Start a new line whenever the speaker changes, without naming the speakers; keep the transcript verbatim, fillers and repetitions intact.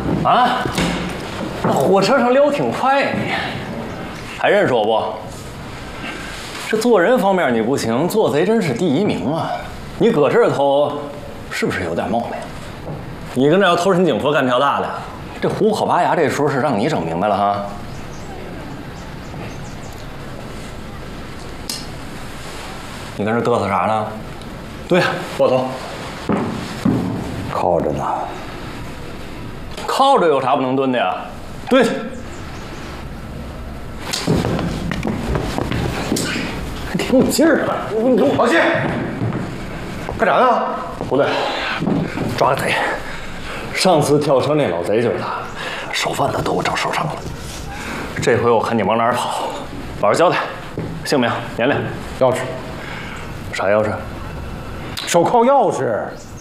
啊？那火车上聊挺快呀，你还认识我不？这做人方面你不行，做贼真是第一名啊！你搁这头，是不是有点冒昧？你跟这要投身警服干票大的，这虎口拔牙这时候是让你整明白了哈？你跟这嘚瑟啥呢？对呀，过头。
靠着呢。
靠着有啥不能蹲的呀？对。还挺有劲儿啊！你给我
老谢，干啥呢？
不对，抓个贼。上次跳车那老贼就是他，手贩子都我找手上了。这回我看你往哪儿跑，老实交代，姓名、年龄、
钥匙，
啥钥匙？
手铐钥匙。